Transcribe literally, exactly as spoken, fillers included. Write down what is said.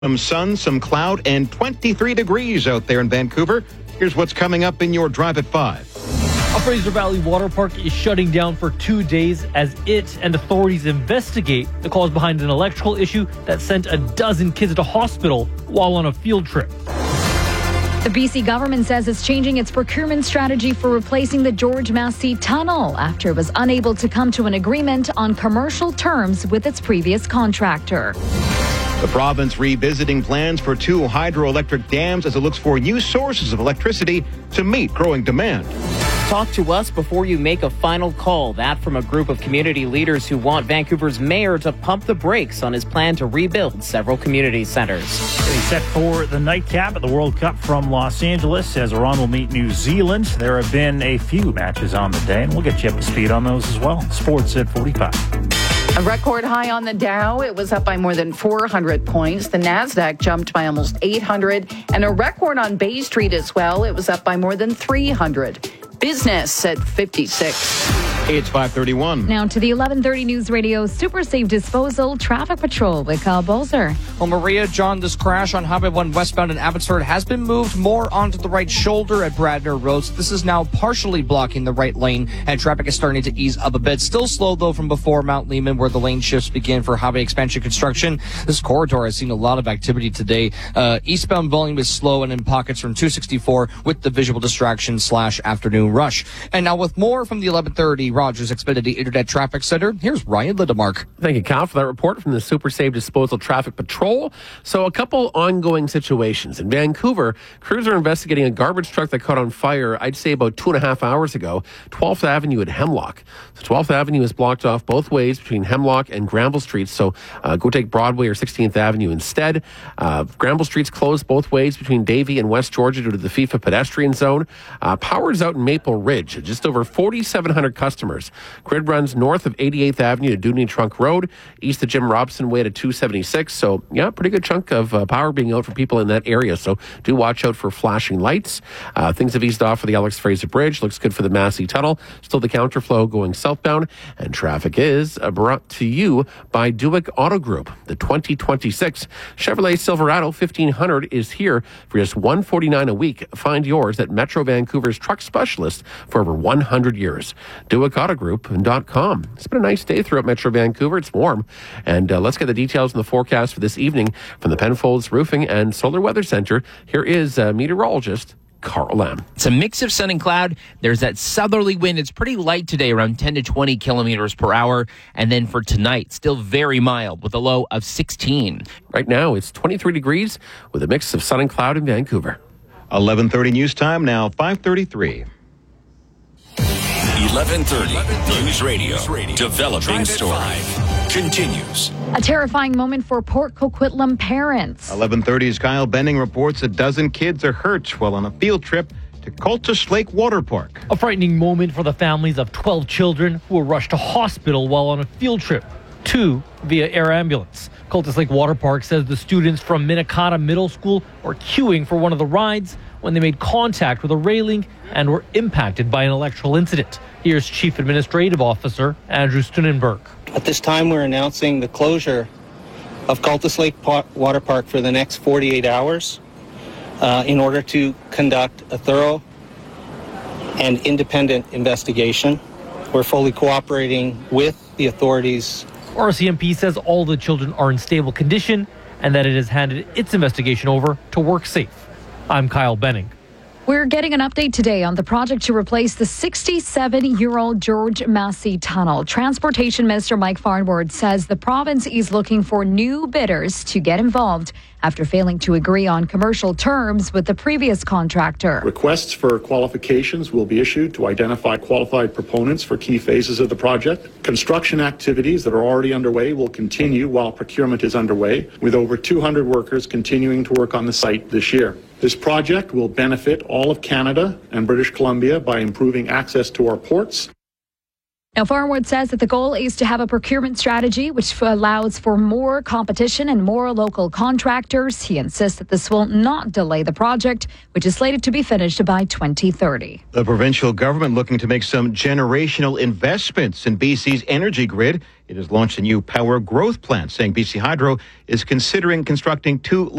Some sun, some cloud, and twenty-three degrees out there in Vancouver. Here's what's coming up in your Drive at five. A Fraser Valley Water Park is shutting down for two days as it and authorities investigate the cause behind an electrical issue that sent a dozen kids to hospital while on a field trip. The B C government says it's changing its procurement strategy for replacing the George Massey Tunnel after it was unable to come to an agreement on commercial terms with its previous contractor. The province revisiting plans for two hydroelectric dams as it looks for new sources of electricity to meet growing demand. Talk to us before you make a final call. That from a group of community leaders who want Vancouver's mayor to pump the brakes on his plan to rebuild several community centers. He's set for the nightcap at the World Cup from Los Angeles as Iran will meet New Zealand. There have been a few matches on the day, and we'll get you up to speed on those as well. Sports at forty-five. A record high on the Dow. It was up by more than four hundred points. The Nasdaq jumped by almost eight hundred. And a record on Bay Street as well. It was up by more than three hundred. Business at fifty-six. It's five thirty-one. Now to the eleven thirty News Radio Super Safe Disposal Traffic Patrol with Kyle Bolzer. Well, Maria, John, this crash on Highway one westbound in Abbotsford has been moved more onto the right shoulder at Bradner Road. So this is now partially blocking the right lane, and traffic is starting to ease up a bit. Still slow, though, from before Mount Lehman, where the lane shifts begin for highway expansion construction. This corridor has seen a lot of activity today. Uh, eastbound volume is slow and in pockets from two sixty-four with the visual distraction slash afternoon rush. And now with more from the eleven thirty Rogers Xfinity Internet Traffic Center, here's Ryan Lindemark. Thank you, Kyle, for that report from the Super Safe Disposal Traffic Patrol. So a couple ongoing situations. In Vancouver, crews are investigating a garbage truck that caught on fire, I'd say about two and a half hours ago, twelfth Avenue at Hemlock. So twelfth Avenue is blocked off both ways between Hemlock and Granville Streets, so uh, go take Broadway or sixteenth Avenue instead. Uh, Granville Street's closed both ways between Davie and West Georgia due to the FIFA pedestrian zone. Uh, power's out in Maple Ridge, just over forty-seven hundred customers. Grid runs north of eighty-eighth Avenue to Dewdney Trunk Road, east of Jim Robson Way to two seventy-six. So, yeah, pretty good chunk of uh, power being out for people in that area. So, do watch out for flashing lights. Uh, things have eased off for the Alex Fraser Bridge. Looks good for the Massey Tunnel. Still the counterflow going southbound. And traffic is uh, brought to you by Duick Auto Group. The twenty twenty-six Chevrolet Silverado fifteen hundred is here for just one hundred forty-nine dollars a week. Find yours at Metro Vancouver's truck specialist for over one hundred years. Duick Auto Group dot com. It's been a nice day throughout Metro Vancouver. It's warm. And uh, let's get the details on the forecast for this evening from the Penfolds Roofing and Solar Weather Center. Here is uh, meteorologist Carl Lamb. It's a mix of sun and cloud. There's that southerly wind. It's pretty light today, around ten to twenty kilometers per hour. And then for tonight, still very mild with a low of sixteen. Right now, it's twenty-three degrees with a mix of sun and cloud in Vancouver. eleven thirty news time now, five thirty-three. eleven thirty News Radio. Developing Story continues. A terrifying moment for Port Coquitlam parents. eleven thirty's Kyle Benning reports a dozen kids are hurt while on a field trip to Cultus Lake Water Park. A frightening moment for the families of twelve children who were rushed to hospital while on a field trip, two via air ambulance. Cultus Lake Water Park says the students from Minnetonka Middle School were queuing for one of the rides when they made contact with a railing and were impacted by an electrical incident. Here's Chief Administrative Officer Andrew Stunenberg. At this time, we're announcing the closure of Cultus Lake Water Park for the next forty-eight hours uh, in order to conduct a thorough and independent investigation. We're fully cooperating with the authorities. R C M P says all the children are in stable condition and that it has handed its investigation over to WorkSafe. I'm Kyle Benning. We're getting an update today on the project to replace the sixty-seven-year-old George Massey Tunnel. Transportation Minister Mike Farnworth says the province is looking for new bidders to get involved after failing to agree on commercial terms with the previous contractor. Requests for qualifications will be issued to identify qualified proponents for key phases of the project. Construction activities that are already underway will continue while procurement is underway, with over two hundred workers continuing to work on the site this year. This project will benefit all of Canada and British Columbia by improving access to our ports. Now, Farnwood says that the goal is to have a procurement strategy which allows for more competition and more local contractors. He insists that this will not delay the project, which is slated to be finished by twenty thirty. The provincial government looking to make some generational investments in B C's energy grid. It has launched a new power growth plan, saying B C Hydro is considering constructing two